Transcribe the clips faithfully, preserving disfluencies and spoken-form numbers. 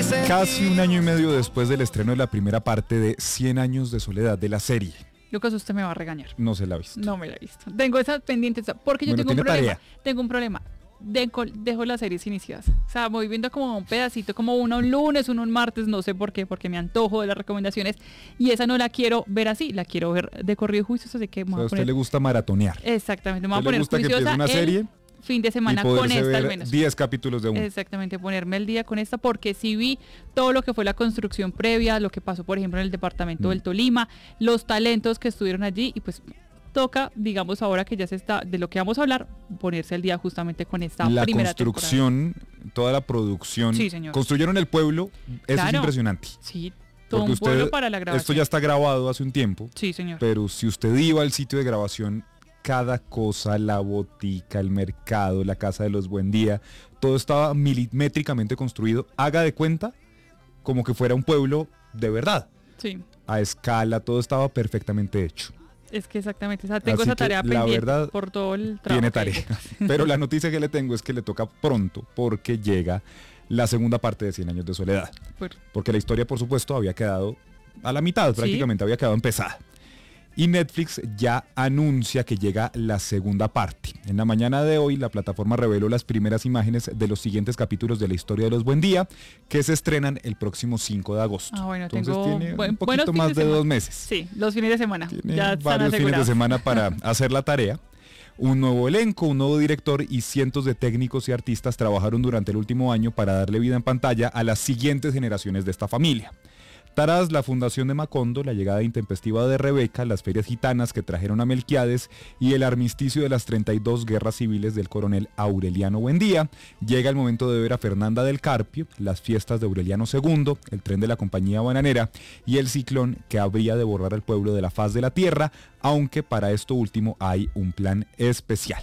Casi un año y medio después del estreno de la primera parte de Cien años de soledad de la serie. Lucas, usted me va a regañar. No se la ha visto. No me la he visto. Tengo esas pendientes, porque yo Bueno, tengo un tiene problema. tarea. Tengo un problema. Dejo, dejo las series iniciadas. O sea, voy viendo como un pedacito, como uno un lunes, uno un martes, no sé por qué, porque me antojo de las recomendaciones. Y esa no la quiero ver así, la quiero ver de corrido juicioso, así que me O sea, voy a a usted poner... le gusta maratonear. Exactamente, me voy ¿A a usted le poner gusta que empiece juiciosa una el serie fin de y semana con poderse esta al ver menos? diez capítulos de uno? Exactamente, ponerme el día con esta, porque sí vi todo lo que fue la construcción previa, lo que pasó, por ejemplo, en el departamento Mm. del Tolima, los talentos que estuvieron allí, y pues toca, digamos, ahora que ya se está, de lo que vamos a hablar, ponerse al día justamente con esta La primera construcción, toda la producción. Sí, señor. Construyeron el pueblo, eso es Claro. impresionante. temporada. Sí, todo Porque un pueblo usted, para la grabación. esto ya está grabado hace un tiempo, Sí, señor. pero si usted iba al sitio de grabación, cada cosa, la botica, el mercado, la casa de los Buendía, todo estaba milimétricamente construido. Haga de cuenta como que fuera un pueblo de verdad. Sí, A escala, todo estaba perfectamente hecho. es que exactamente, o sea, tengo Así esa que, tarea la pendiente verdad, por todo el trabajo. Tiene que tarea. hice. Pero la noticia que le tengo es que le toca pronto porque llega la segunda parte de Cien años de soledad. Bueno, Porque la historia, por supuesto, había quedado a la mitad, Sí. prácticamente había quedado empezada. Y Netflix ya anuncia que llega la segunda parte. En la mañana de hoy, la plataforma reveló las primeras imágenes de los siguientes capítulos de la historia de los Buendía, que se estrenan el próximo cinco de agosto. Ah, bueno, Entonces tengo tiene buen- un buenos poquito fines más de de semana. dos meses. sí, los fines de semana, Tiene ya están varios fines de asegurados. semana para hacer la tarea. Un nuevo elenco, un nuevo director y cientos de técnicos y artistas trabajaron durante el último año para darle vida en pantalla a las siguientes generaciones de esta familia. Tras la fundación de Macondo, la llegada intempestiva de Rebeca, las ferias gitanas que trajeron a Melquiades y el armisticio de las treinta y dos guerras civiles del coronel Aureliano Buendía, llega el momento de ver a Fernanda del Carpio, las fiestas de Aureliano segundo, el tren de la compañía bananera y el ciclón que habría de borrar al pueblo de la faz de la tierra, aunque para esto último hay un plan especial.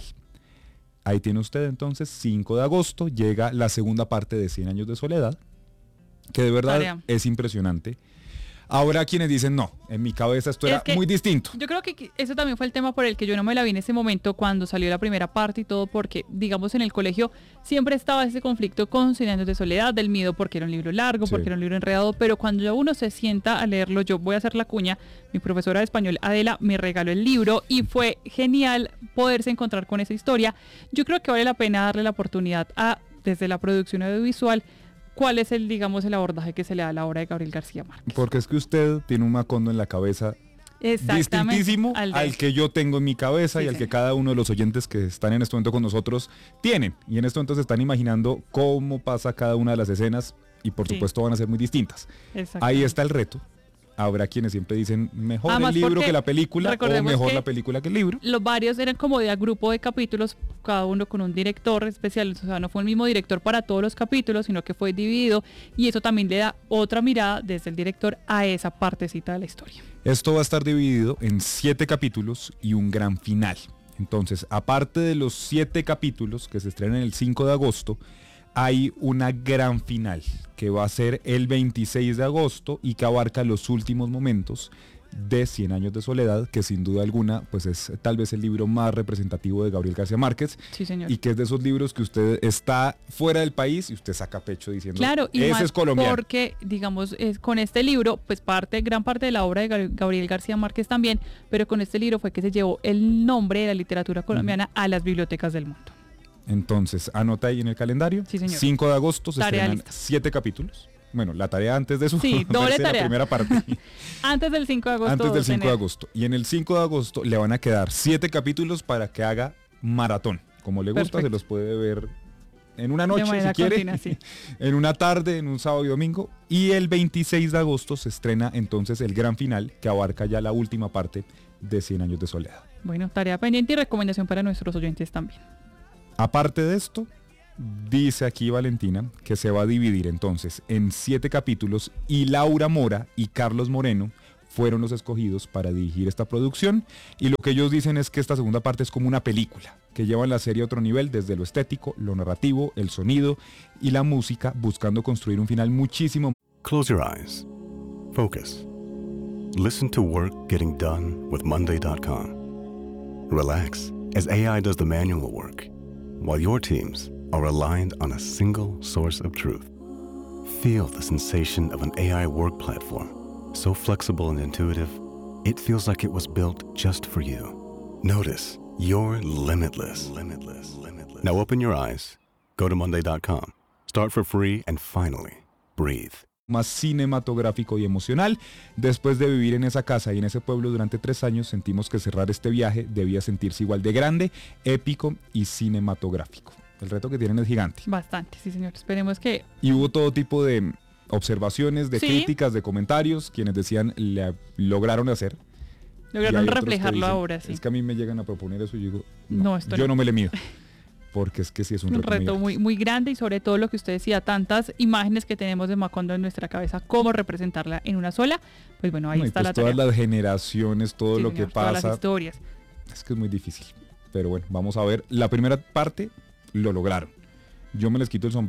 Ahí tiene usted entonces, cinco de agosto, llega la segunda parte de Cien años de soledad, que de verdad Tarea. es impresionante. Habrá quienes dicen, no, en mi cabeza esto Es era que muy distinto. Yo creo que eso también fue el tema por el que yo no me la vi en ese momento cuando salió la primera parte y todo, porque, digamos, en el colegio siempre estaba ese conflicto con Cien años de soledad, del miedo porque era un libro largo, Sí. porque era un libro enredado, pero cuando ya uno se sienta a leerlo, yo voy a hacer la cuña, mi profesora de español, Adela, me regaló el libro y fue genial poderse encontrar con esa historia. Yo creo que vale la pena darle la oportunidad a, desde la producción audiovisual, cuál es el, digamos, el abordaje que se le da a la obra de Gabriel García Márquez. Porque es que usted tiene un Macondo en la cabeza Exactamente, distintísimo al al, de- que yo tengo en mi cabeza Sí, y al que señor. cada uno de los oyentes que están en este momento con nosotros tienen. Y en este momento se están imaginando cómo pasa cada una de las escenas y por Sí. supuesto van a ser muy distintas. Ahí Exactamente. está el reto. Habrá quienes siempre dicen mejor Además, el libro porque que la película o recordemos mejor que la película que el libro. Los varios eran como de a grupo de capítulos, cada uno con un director especial, o sea, no fue el mismo director para todos los capítulos, sino que fue dividido, y eso también le da otra mirada desde el director a esa partecita de la historia. Esto va a estar dividido en siete capítulos y un gran final. Entonces, aparte de los siete capítulos que se estrenan el cinco de agosto, hay una gran final que va a ser el veintiséis de agosto y que abarca los últimos momentos de Cien años de soledad, que sin duda alguna pues es tal vez el libro más representativo de Gabriel García Márquez, Sí, señor. y que es de esos libros que usted está fuera del país y usted saca pecho diciendo, Claro, y ese más es colombiano. porque, digamos, es, con este libro, pues parte, gran parte de la obra de Gab- Gabriel García Márquez también, pero con este libro fue que se llevó el nombre de la literatura colombiana a las bibliotecas del mundo. Entonces, anota ahí en el calendario. Sí, señor. cinco de agosto se Tarea estrenan lista. siete capítulos. Bueno, la tarea antes de eso. Sí, doble verse tarea. La primera parte. Antes del cinco de agosto. antes del cinco de tener- agosto. Y en el cinco de agosto le van a quedar siete capítulos para que haga maratón. Como le gusta, Perfecto. se los puede ver en una De noche, si manera quiere. continua, sí. En una tarde, en un sábado y domingo. Y el veintiséis de agosto se estrena entonces el gran final, que abarca ya la última parte de Cien años de soledad. Bueno, tarea pendiente y recomendación para nuestros oyentes también. Aparte de esto, dice aquí Valentina que se va a dividir entonces en siete capítulos y Laura Mora y Carlos Moreno fueron los escogidos para dirigir esta producción, y lo que ellos dicen es que esta segunda parte es como una película que lleva la serie a otro nivel desde lo estético, lo narrativo, el sonido y la música, buscando construir un final muchísimo. Close your eyes. Focus. Listen to work getting done with Monday dot com. Relax as A I does the manual work, while your teams are aligned on a single source of truth. Feel the sensation of an A I work platform, so flexible and intuitive, it feels like it was built just for you. Notice you're limitless. Limitless. Limitless. Now open your eyes, go to monday dot com, start for free, and finally, breathe. Más cinematográfico y emocional. Después de vivir en esa casa y en ese pueblo durante tres años, sentimos que cerrar este viaje debía sentirse igual de grande, épico y cinematográfico. El reto que tienen es gigante. Bastante, sí señor. Esperemos que... Y hubo todo tipo de observaciones, de Sí. críticas, de comentarios, quienes decían, le lograron hacer. Y lograron hay otros que reflejarlo dicen, ahora, sí. Es que a mí me llegan a proponer eso y yo digo, no, No, esto yo no. no me le mido. Porque es que sí es un, un reto, reto muy muy, grande. muy grande y sobre todo lo que usted decía, tantas imágenes que tenemos de Macondo en nuestra cabeza, cómo representarla en una sola, pues bueno, ahí No, y está pues la todas tarea. las generaciones, todo Sí, lo señor, que todas las pasa, historias. es que es muy difícil. Pero bueno, vamos a ver. La primera parte lo lograron. Yo me les quito el sombrero.